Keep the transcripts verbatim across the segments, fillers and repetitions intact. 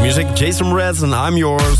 Q-Music, Jason Mraz en I'm Yours.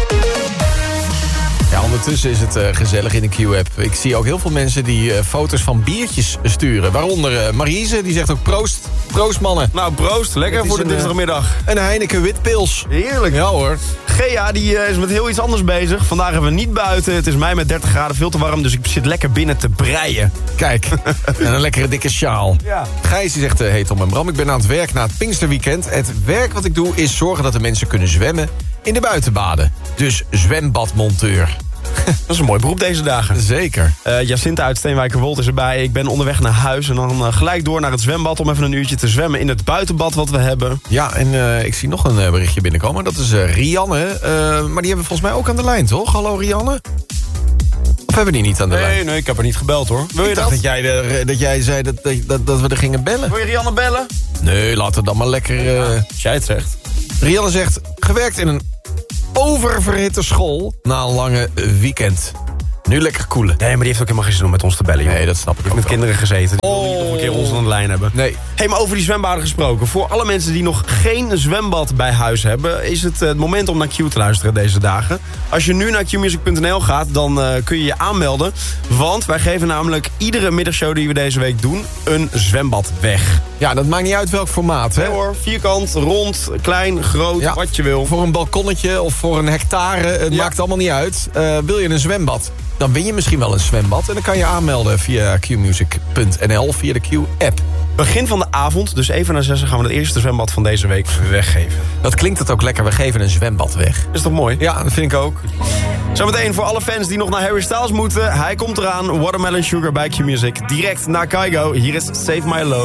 Ja, ondertussen is het uh, gezellig in de Q-app. Ik zie ook heel veel mensen die uh, foto's van biertjes sturen. Waaronder uh, Marise, die zegt ook proost. Proost, mannen. Nou, proost. Lekker voor de dinsdagmiddag. Een Heineken witpils. Heerlijk. Ja hoor. Gea, die uh, is met heel iets anders bezig. Vandaag hebben we niet buiten. Het is mei met dertig graden, veel te warm. Dus ik zit lekker binnen te breien. Kijk, en een lekkere dikke sjaal. Ja. Gijs die zegt, uh, hey Tom en Bram, ik ben aan het werk na het Pinksterweekend. Het werk wat ik doe is zorgen dat de mensen kunnen zwemmen in de buitenbaden. Dus zwembadmonteur. Dat is een mooi beroep deze dagen. Zeker. Uh, Jacinta uit Steenwijkerwold is erbij. Ik ben onderweg naar huis en dan uh, gelijk door naar het zwembad... om even een uurtje te zwemmen in het buitenbad wat we hebben. Ja, en uh, ik zie nog een uh, berichtje binnenkomen. Dat is uh, Rianne. Uh, maar die hebben we volgens mij ook aan de lijn, toch? Hallo, Rianne? Of hebben we die niet aan de nee, lijn? Nee, nee, ik heb er niet gebeld, hoor. Wil je ik dat? dacht dat jij, de, dat jij zei dat, dat, dat we er gingen bellen. Wil je Rianne bellen? Nee, laten we dan maar lekker... Uh... Ja, als jij het zegt. Rianne zegt, gewerkt in een oververhitte school na een lange weekend. Nu lekker koelen. Nee, maar die heeft ook helemaal geen zin om met ons te bellen, joh. Nee, dat snap ik ook met wel. kinderen gezeten. Die oh. wil niet nog een keer ons aan de lijn hebben. Nee. Hey, maar over die zwembaden gesproken. Voor alle mensen die nog geen zwembad bij huis hebben... is het het moment om naar Q te luisteren deze dagen. Als je nu naar q music punt n l gaat, dan uh, kun je je aanmelden. Want wij geven namelijk iedere middagshow die we deze week doen... een zwembad weg. Ja, dat maakt niet uit welk formaat, hè? Nee hoor, vierkant, rond, klein, groot, ja, wat je wil. Voor een balkonnetje of voor een hectare, het ja. maakt allemaal niet uit. Uh, wil je een zwembad? Dan win je misschien wel een zwembad. En dan kan je aanmelden via q music punt n l, via de Q-app. Begin van de avond, dus even na zes gaan we het eerste zwembad van deze week weggeven. Dat klinkt het ook lekker, we geven een zwembad weg. Is toch mooi? Ja, dat vind ik ook. Zometeen voor alle fans die nog naar Harry Styles moeten. Hij komt eraan, Watermelon Sugar bij Q-Music. Direct naar Kygo, hier is Save My Love.